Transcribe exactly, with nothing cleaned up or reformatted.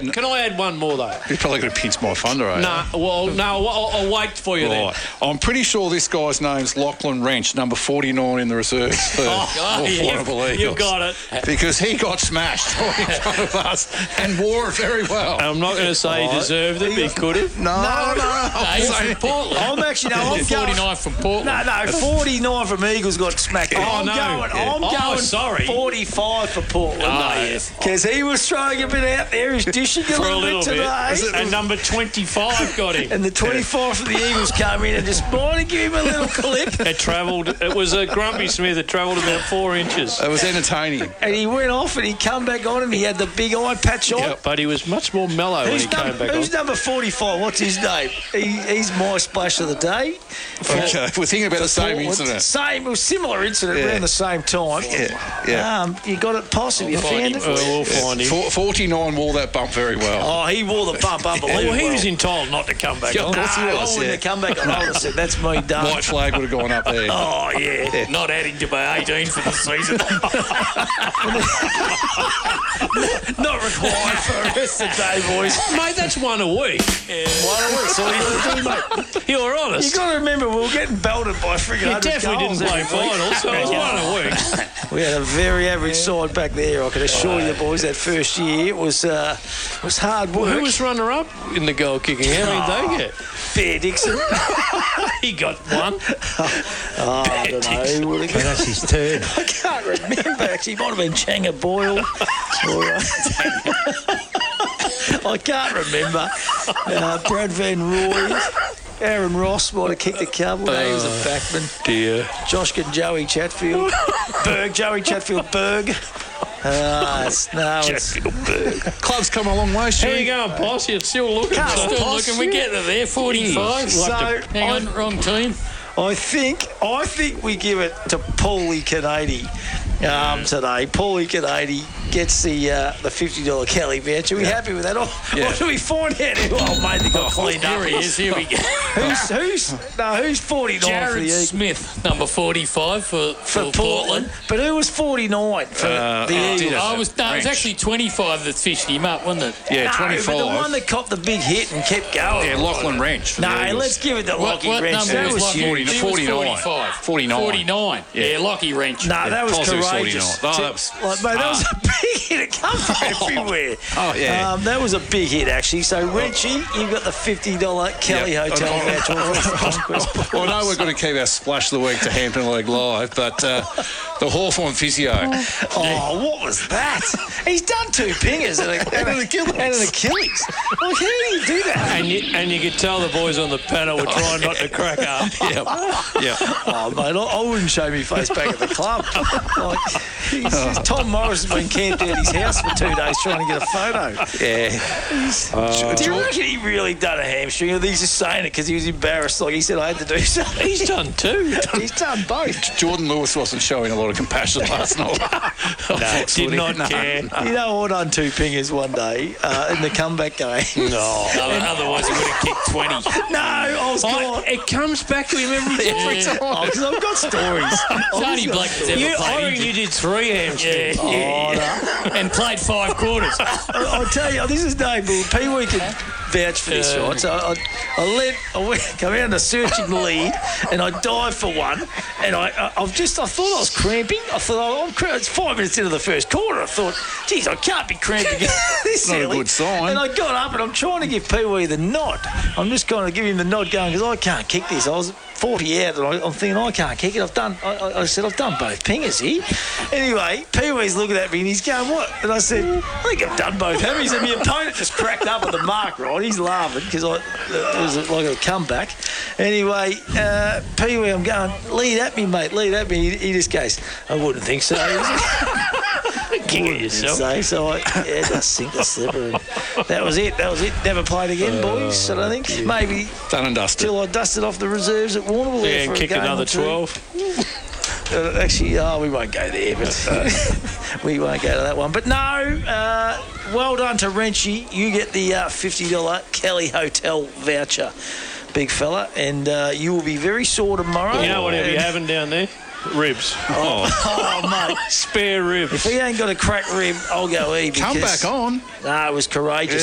add, can I add one more, though? He's probably going to pinch my thunder, eh? No, well, no, I'll, I'll wait for you Right. then. I'm pretty sure this guy's name's Lachlan Wrench, number forty-nine in the reserves for Oh, Warrnambool you've, Eagles. you've got it. Because he got smashed in front of us and wore it very well. I'm not going to say he deserved it, but he could have. No, no, no. I'm He's saying- from Portland. I'm actually, no, I'm going... forty-nine from Portland. No, no, forty-nine from Eagles got smacked. Oh, I'm no. going, Yeah. I'm Oh, going sorry. forty-five for Portland. Oh, yes. Because he was throwing a bit out there. He's dishing a For a little, little bit bit. today. And number twenty-five got him. And the twenty-five from the Eagles came in and just wanted to give him a little clip. It travelled, it was a Grumpy Smith that travelled about four inches. It was entertaining. And he went off and he come back on and he had the big eye patch on. Yep, but he was much more mellow when Who's, he num- came back who's on. number forty-five? What's his name? He, he's my splash of the day. Okay, we're thinking about the same Portland. incident. Same, it was similar incident Yeah. around the same time. Yeah, yeah. Um, you got it possibly. You found it. Uh, we'll find him. For- forty-nine wore that bump very well. Oh, he wore the bump unbelievable. Well, he was entitled not to come back Yeah, on. of course he No, was, I wouldn't yeah. have come back on. I would have said, that's me done. White flag would have gone up there. Oh, yeah. Not adding to my eighteen for the season. Not required for the rest of the day, boys. Mate, that's one a week. One a week. So what you got to do, mate? You're You honest. got to remember, we were getting belted by friggin' He one hundred definitely goals didn't play every week. finals, so it was one a week. We had a very average side back there, I can assure you, boys, that first year. It was uh, it was hard work. Who was runner-up in the goal kicking? How many did they get? Bear Dixon. He got one. Oh, I don't know. Who would have got- That's his turn. I can't remember, actually. It might have been Changa Boyle. Or, uh, I can't remember. Uh, Brad Van Roy. Aaron Ross might have kicked a couple. No, he was a backman. Dear. Josh and Joey Chatfield. Berg, Joey Chatfield Berg. Uh, it's, no, it's, Club's come a long way, How Stu. you going, boss? You're still looking. Can't Still boss, looking. We yeah. get there. forty-five. So, Like to- Hang on, wrong team. I think I think we give it to Paulie Canady um, today. Paulie Canady gets the uh, the fifty dollar Kelly voucher. Are we happy with that? Or, Yeah. or do we find out who old mate that got cleaned up? Here he is. Here we go. Who's who's no who's forty nine for Jared the Eagles? Smith, number forty-five for, For for Portland, Portland. but who was forty nine for Uh, the oh, Eagles? did I was, no, it was Wrench. actually twenty-five that fished him up, wasn't it? Yeah, no, twenty-five. but the one that copped the big hit and kept going. Yeah, Lachlan Wrench. For the No, Eagles. let's give it to What, Lockie what Wrench. number That was was Lockie? huge. He was forty-nine. forty-five. forty-nine. forty-nine. Yeah. Yeah, Lockie Wrench. No, that was Positive courageous. forty-nine. Oh, To- that was like, mate, that was a big hit. It come from everywhere. Oh, yeah. Um, that was a big hit, actually. So, Wrenchy, you've got the fifty dollar Kelly Yeah. Hotel voucher. I know we're going to keep our splash of the week to Hampton League Live, but uh, the Hawthorn physio. Oh, what was that? He's done two pingers and, a, and, an, Achilles. and an Achilles. Like, how do you do that? And you, and you could tell the boys on the panel were trying not to crack up. Yeah. Yeah. Oh, mate, I, I wouldn't show me face back at the club. Like, he's, he's- Tom Morris has been camped out his house for two days trying to get a photo. Yeah. Do you reckon he really done a hamstring? Or he's just saying it because he was embarrassed? Like he said, I had to do something. He's done two. He's done both. Jordan Lewis wasn't showing a lot of compassion last night. No, did not No. care. You know, I done two pingers one day uh, in the comeback game. No. Otherwise, he would have kicked twenty. No, I was I, gone. it comes back to him every time. Yeah. Oh, because I've got stories. It's only Blake that's ever You, I played reckon you injured. did three hamstrings. Yeah, yeah, yeah. And played five quarters. I- I'll tell you, this is no bull. Pee Wee can vouch for this, Uh, right? So I, I let I went, come out in a searching lead, and I dive for one, and I, I I've just I thought I was cramping. I thought oh, I'm cramp- it's five minutes into the first quarter. I thought, geez, I can't be cramping this Not a early. good sign. And I got up and I'm trying to give Pee Wee the nod. I'm just going to give him the nod, going because I can't kick this. I was forty out, and I, I'm thinking I can't kick it. I've done. I, I, I said I've done both pingers here. Anyway, Pee Wee's looking at me and he's going, "What?" And I said, "I think I've done both hammies." And my opponent just cracked up at the mark, right? He's laughing because I it was like a comeback. Anyway, uh, Pee Wee, I'm going, "Lead at me, mate. Lead at me." He, he just goes, "I wouldn't think so." Kick it yourself. Say so. I had to sink the slipper. And that was it. That was it. Never played again, boys. I don't think. Maybe Done and dusted. till I dusted off the reserves at Warrnambool. there Yeah, for and a kick game another or two. twelve. Uh, actually, oh, we won't go there, but uh, we won't go to that one. But no, uh, well done to Wrenchy. You get the uh, fifty dollar Kelly Hotel voucher, big fella, and uh, you will be very sore tomorrow. You know what he'll be And- having down there? Ribs. Oh, Oh, mate. Spare ribs. If he ain't got a crack rib, I'll go E. come because- back on. No, it was courageous.